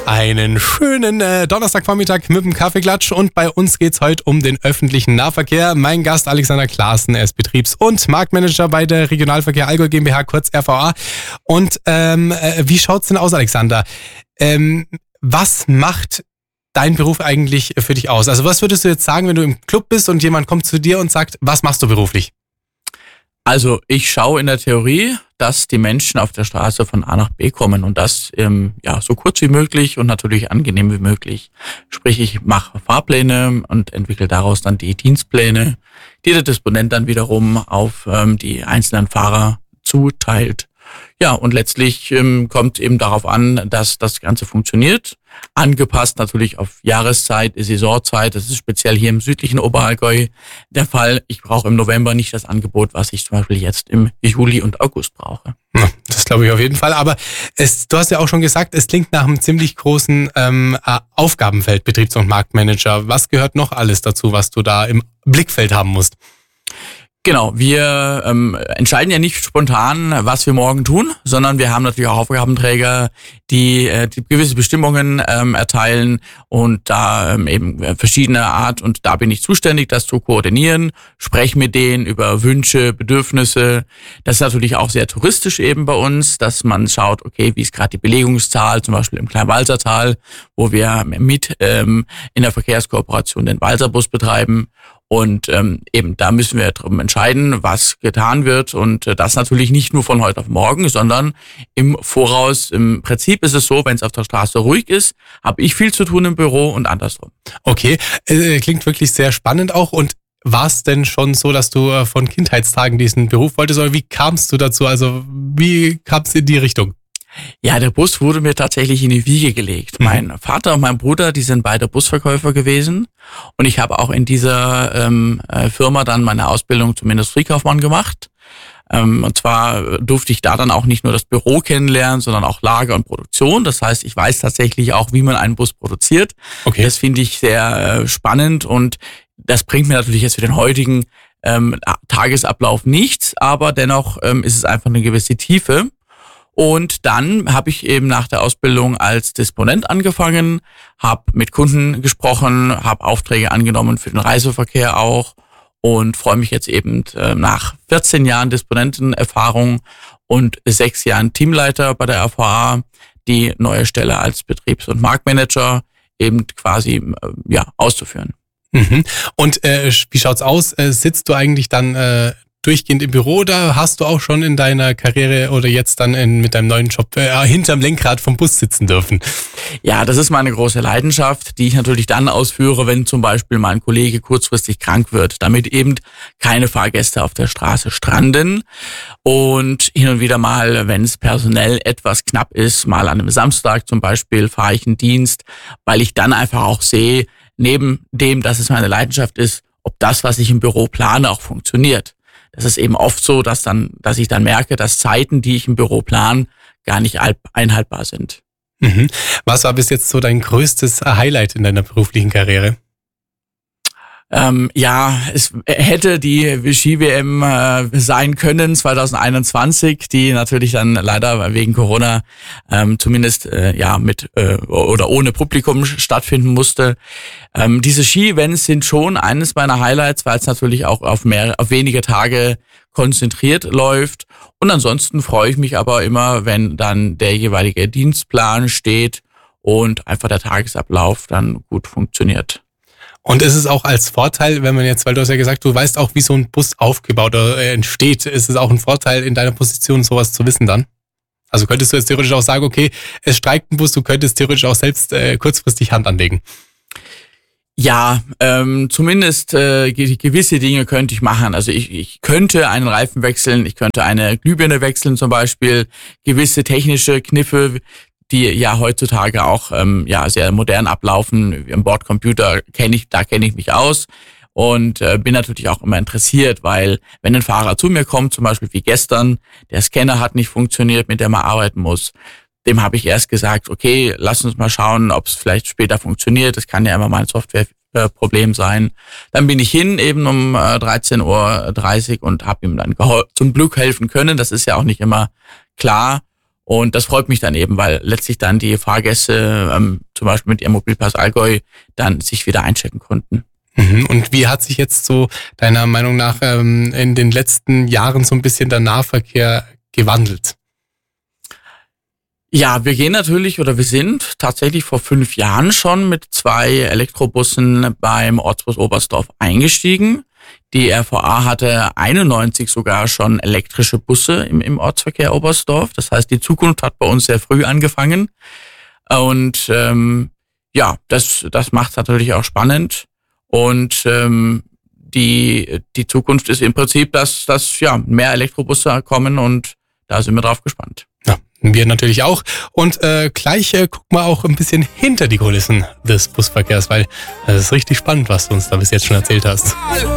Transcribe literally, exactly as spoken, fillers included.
Einen schönen äh, Donnerstagvormittag mit dem Kaffeeklatsch und bei uns geht's heute um den öffentlichen Nahverkehr. Mein Gast Alexander Klaassen, er ist Betriebs- und Marktmanager bei der Regionalverkehr Allgäu GmbH, kurz R V A. Und ähm, äh, wie schaut's denn aus, Alexander? Ähm, was macht dein Beruf eigentlich für dich aus? Also was würdest du jetzt sagen, wenn du im Club bist und jemand kommt zu dir und sagt, was machst du beruflich? Also ich schaue in der Theorie, dass die Menschen auf der Straße von A nach B kommen und das ähm, ja so kurz wie möglich und natürlich angenehm wie möglich. Sprich, ich mache Fahrpläne und entwickle daraus dann die Dienstpläne, die der Disponent dann wiederum auf ähm, die einzelnen Fahrer zuteilt. Ja, und letztlich ähm, kommt eben darauf an, dass das Ganze funktioniert. Angepasst natürlich auf Jahreszeit, Saisonzeit. Das ist speziell hier im südlichen Oberallgäu der Fall. Ich brauche im November nicht das Angebot, was ich zum Beispiel jetzt im Juli und August brauche. Ja, das glaube ich auf jeden Fall. Aber es, du hast ja auch schon gesagt, es klingt nach einem ziemlich großen ähm, Aufgabenfeld, Betriebs- und Marktmanager. Was gehört noch alles dazu, was du da im Blickfeld haben musst? Genau, wir ähm, entscheiden ja nicht spontan, was wir morgen tun, sondern wir haben natürlich auch Aufgabenträger, die, äh, die gewisse Bestimmungen ähm, erteilen und da ähm, eben verschiedene Art, und da bin ich zuständig, das zu koordinieren, spreche mit denen über Wünsche, Bedürfnisse. Das ist natürlich auch sehr touristisch eben bei uns, dass man schaut, okay, wie ist gerade die Belegungszahl, zum Beispiel im Kleinwalsertal, wo wir mit ähm, in der Verkehrskooperation den Walserbus betreiben. Und ähm, eben da müssen wir darum entscheiden, was getan wird. Und äh, das natürlich nicht nur von heute auf morgen, sondern im Voraus. Im Prinzip ist es so, wenn es auf der Straße ruhig ist, habe ich viel zu tun im Büro und andersrum. Okay, äh, klingt wirklich sehr spannend auch. Und war es denn schon so, dass du äh, von Kindheitstagen diesen Beruf wolltest? Oder wie kamst du dazu? Also wie kam es in die Richtung? Ja, der Bus wurde mir tatsächlich in die Wiege gelegt. Mhm. Mein Vater und mein Bruder, die sind beide Busverkäufer gewesen. Und ich habe auch in dieser ähm, Firma dann meine Ausbildung zum Industriekaufmann gemacht. Ähm, und zwar durfte ich da dann auch nicht nur das Büro kennenlernen, sondern auch Lager und Produktion. Das heißt, ich weiß tatsächlich auch, wie man einen Bus produziert. Okay. Das finde ich sehr äh, spannend und das bringt mir natürlich jetzt für den heutigen ähm, Tagesablauf nichts, aber dennoch ähm, ist es einfach eine gewisse Tiefe. Und dann habe ich eben nach der Ausbildung als Disponent angefangen, habe mit Kunden gesprochen, habe Aufträge angenommen für den Reiseverkehr auch und freue mich jetzt eben äh, nach vierzehn Jahren Disponentenerfahrung und sechs Jahren Teamleiter bei der R V A die neue Stelle als Betriebs- und Marktmanager eben quasi äh, ja auszuführen. Mhm. Und äh, wie schaut's aus? Äh, sitzt du eigentlich dann äh durchgehend im Büro oder hast du auch schon in deiner Karriere oder jetzt dann in, mit deinem neuen Job äh, hinterm Lenkrad vom Bus sitzen dürfen? Ja, das ist meine große Leidenschaft, die ich natürlich dann ausführe, wenn zum Beispiel mein Kollege kurzfristig krank wird, damit eben keine Fahrgäste auf der Straße stranden. Und hin und wieder mal, wenn es personell etwas knapp ist, mal an einem Samstag zum Beispiel, fahre ich einen Dienst, weil ich dann einfach auch sehe, neben dem, dass es meine Leidenschaft ist, ob das, was ich im Büro plane, auch funktioniert. Das ist eben oft so, dass dann, dass ich dann merke, dass Zeiten, die ich im Büro plane, gar nicht einhaltbar sind. Mhm. Was war bis jetzt so dein größtes Highlight in deiner beruflichen Karriere? Ähm, ja, es hätte die Ski-W M äh, sein können zwanzig einundzwanzig, die natürlich dann leider wegen Corona ähm, zumindest äh, ja mit äh, oder ohne Publikum stattfinden musste. Ähm, diese Ski-Events sind schon eines meiner Highlights, weil es natürlich auch auf mehr, auf wenige Tage konzentriert läuft. Und ansonsten freue ich mich aber immer, wenn dann der jeweilige Dienstplan steht und einfach der Tagesablauf dann gut funktioniert. Und ist es auch als Vorteil, wenn man jetzt, weil du hast ja gesagt, du weißt auch, wie so ein Bus aufgebaut oder entsteht, ist es auch ein Vorteil in deiner Position, sowas zu wissen dann? Also könntest du jetzt theoretisch auch sagen, okay, es streikt ein Bus, du könntest theoretisch auch selbst äh, kurzfristig Hand anlegen. Ja, ähm, zumindest äh, gewisse Dinge könnte ich machen. Also ich, ich könnte einen Reifen wechseln, ich könnte eine Glühbirne wechseln zum Beispiel, gewisse technische Kniffe, die ja heutzutage auch ähm, ja sehr modern ablaufen. Im Bordcomputer kenne ich, da kenne ich mich aus und äh, bin natürlich auch immer interessiert, weil wenn ein Fahrer zu mir kommt, zum Beispiel wie gestern, der Scanner hat nicht funktioniert, mit dem man arbeiten muss, dem habe ich erst gesagt, okay, lass uns mal schauen, ob es vielleicht später funktioniert. Das kann ja immer mal ein Softwareproblem sein. Dann bin ich hin eben um äh, dreizehn Uhr dreißig und habe ihm dann gehol- zum Glück helfen können. Das ist ja auch nicht immer klar. Und das freut mich dann eben, weil letztlich dann die Fahrgäste ähm, zum Beispiel mit ihrem Mobilpass Allgäu dann sich wieder einchecken konnten. Und wie hat sich jetzt so deiner Meinung nach ähm, in den letzten Jahren so ein bisschen der Nahverkehr gewandelt? Ja, wir gehen natürlich oder wir sind tatsächlich vor fünf Jahren schon mit zwei Elektrobussen beim Ortsbus Oberstdorf eingestiegen. Die R V A hatte einundneunzig sogar schon elektrische Busse im, im Ortsverkehr Oberstdorf. Das heißt, die Zukunft hat bei uns sehr früh angefangen. Und ähm, ja, das, das macht es natürlich auch spannend. Und ähm, die, die Zukunft ist im Prinzip, dass, dass ja, mehr Elektrobusse kommen und da sind wir drauf gespannt. Ja, wir natürlich auch. Und äh, gleich äh, gucken wir auch ein bisschen hinter die Kulissen des Busverkehrs, weil das ist richtig spannend, was du uns da bis jetzt schon erzählt hast.